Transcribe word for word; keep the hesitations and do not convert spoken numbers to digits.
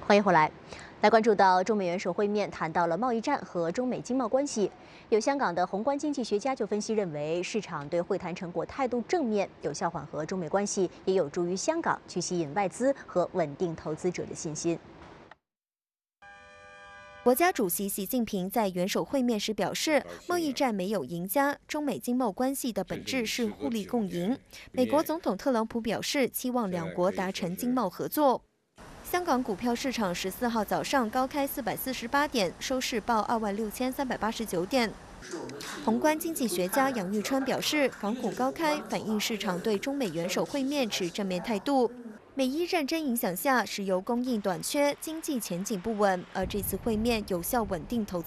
欢迎回来。来关注到中美元首会面，谈到了贸易战和中美经贸关系。有香港的宏观经济学家就分析认为，市场对会谈成果态度正面，有效缓和中美关系，也有助于香港去吸引外资和稳定投资者的信心。 国家主席习近平在元首会面时表示，贸易战没有赢家，中美经贸关系的本质是互利共赢。美国总统特朗普表示，期望两国达成经贸合作。香港股票市场十四号早上高开四百四十八点，收市报二万六千三百八十九点。宏观经济学家杨玉川表示，港股高开反映市场对中美元首会面持正面态度。美伊战争影响下，石油供应短缺，经济前景不稳，而这次会面有效稳定投资。